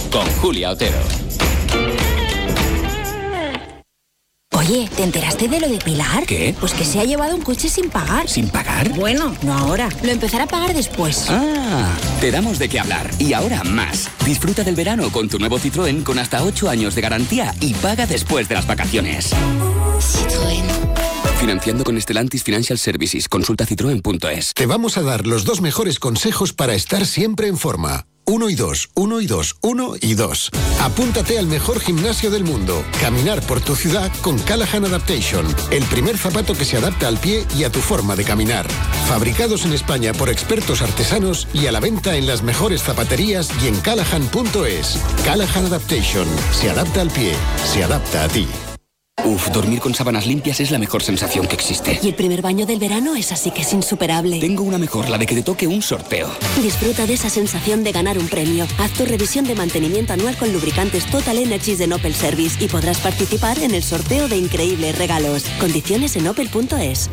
con Julia Otero. Oye, ¿te enteraste de lo de Pilar? ¿Qué? Pues que se ha llevado un coche sin pagar. ¿Sin pagar? Bueno, no ahora. Lo empezará a pagar después. Ah, te damos de qué hablar. Y ahora más. Disfruta del verano con tu nuevo Citroën con hasta 8 años de garantía y paga después de las vacaciones. Citroën. Financiando con Stellantis Financial Services. Consulta citroen.es. Te vamos a dar los 2 mejores consejos para estar siempre en forma. 1 y 2, 1 y 2, 1 y 2. Apúntate al mejor gimnasio del mundo. Caminar por tu ciudad con Callahan Adaptation. El primer zapato que se adapta al pie y a tu forma de caminar. Fabricados en España por expertos artesanos y a la venta en las mejores zapaterías y en callahan.es. Callahan Adaptation. Se adapta al pie. Se adapta a ti. Uf, dormir con sábanas limpias es la mejor sensación que existe. Y el primer baño del verano es así que es insuperable. Tengo una mejor, la de que te toque un sorteo. Disfruta de esa sensación de ganar un premio. Haz tu revisión de mantenimiento anual con lubricantes Total Energies de Opel Service y podrás participar en el sorteo de increíbles regalos. Condiciones en opel.es.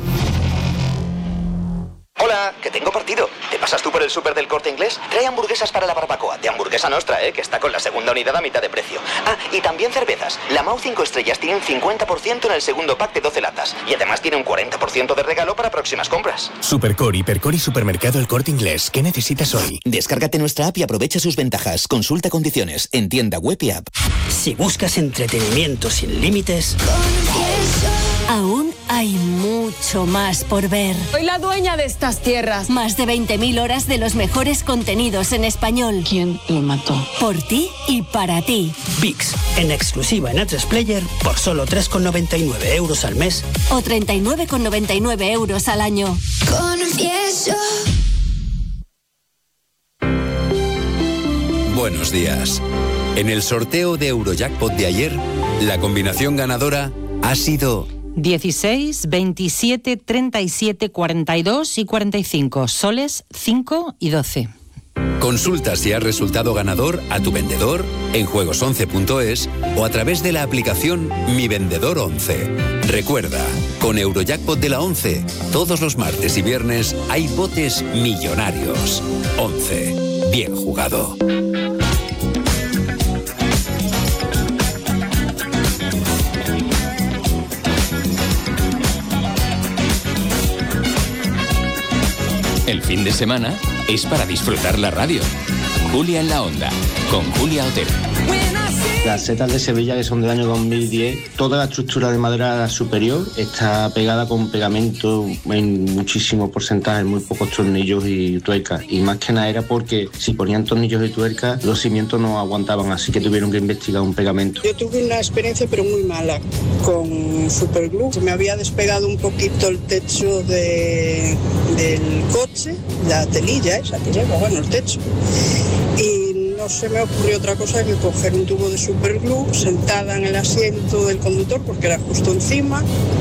Hola, que tengo partido. ¿Te pasas tú por el súper del Corte Inglés? Trae hamburguesas para la barbacoa, de Hamburguesa Nostra, que está con la segunda unidad a mitad de precio. Ah, y también cervezas. La Mau 5 estrellas tiene un 50% en el segundo pack de 12 latas. Y además tiene un 40% de regalo para próximas compras. Supercore, Hipercore y Supermercado El Corte Inglés. ¿Qué necesitas hoy? Descárgate nuestra app y aprovecha sus ventajas. Consulta condiciones en tienda web y app. Si buscas entretenimiento sin límites... Aún hay mucho más por ver. Soy la dueña de estas tierras. Más de 20.000 horas de los mejores contenidos en español. ¿Quién lo mató? Por ti y para ti. VIX, en exclusiva en A3 Player, por solo 3,99 euros al mes. O 39,99 euros al año. Confieso. Buenos días. En el sorteo de Eurojackpot de ayer, la combinación ganadora ha sido 16, 27, 37, 42 y 45. Soles 5 y 12. Consulta si has resultado ganador a tu vendedor en juegos11.es o a través de la aplicación Mi Vendedor 11. Recuerda, con Eurojackpot de la 11, todos los martes y viernes hay botes millonarios. 11. Bien jugado. El fin de semana es para disfrutar la radio. Julia en la Onda, con Julia Otero. Las setas de Sevilla, que son del año 2010, toda la estructura de madera superior está pegada con pegamento en muchísimo porcentaje, muy pocos tornillos y tuercas. Y más que nada era porque si ponían tornillos y tuercas, los cimientos no aguantaban, así que tuvieron que investigar un pegamento. Yo tuve una experiencia pero muy mala con Superglue. Se me había despegado un poquito el techo del coche, la telilla esa que lleva, bueno, el techo. Y no se me ocurrió otra cosa que coger un tubo de Superglue sentada en el asiento del conductor, porque era justo encima,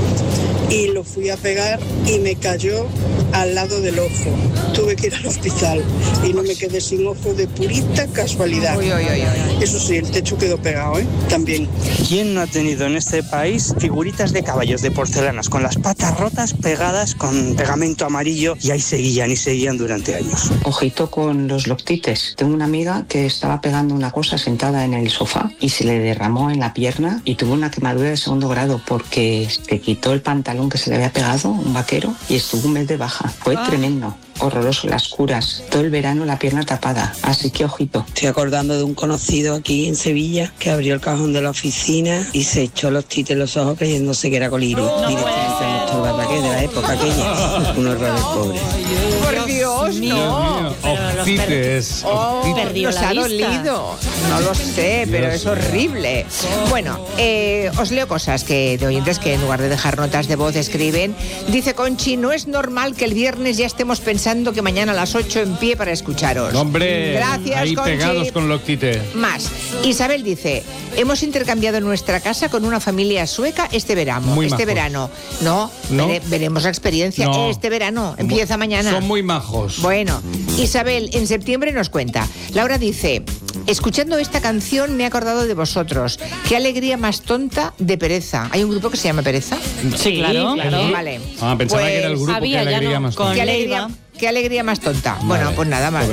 y lo fui a pegar y me cayó al lado del ojo. Tuve que ir al hospital y no me quedé sin ojo de purita casualidad. Eso sí, el techo quedó pegado, también. ¿Quién no ha tenido en este país figuritas de caballos de porcelanas con las patas rotas pegadas con pegamento amarillo y ahí seguían durante años? Ojito con los loctites. Tengo una amiga que estaba pegando una cosa sentada en el sofá y se le derramó en la pierna y tuvo una quemadura de 2º grado porque se quitó el pantalón que se le había pegado, un vaquero, y estuvo un mes de baja. Fue tremendo, horroroso, las curas, todo el verano la pierna tapada, así que ojito. Estoy acordando de un conocido aquí en Sevilla que abrió el cajón de la oficina y se echó los tites en los ojos creyéndose que era colirio. Directamente al doctor Barraqué de la época aquella. Un horror pobre. Por Dios, no. Ojites. Nos ha dolido. No lo sé, pero es horrible. Bueno, os leo cosas de oyentes que en lugar de dejar notas de voz escriben. Dice Conchi, no es normal que el viernes ya estemos pensando que mañana a las 8 en pie para escucharos. Hombre, gracias, ahí Conchi. Pegados con loctite. Más. Isabel dice, hemos intercambiado nuestra casa con una familia sueca este verano. Muy este majos. verano. No. Veremos la experiencia este verano. Empieza mañana. Son muy majos. Bueno, Isabel en septiembre nos cuenta. Laura dice, escuchando esta canción me he acordado de vosotros. Qué alegría más tonta de Pereza. ¿Hay un grupo que se llama Pereza? Sí, claro. Vale. Pensaba que era el grupo. Qué alegría más tonta. Qué alegría más tonta. Bueno, pues nada más.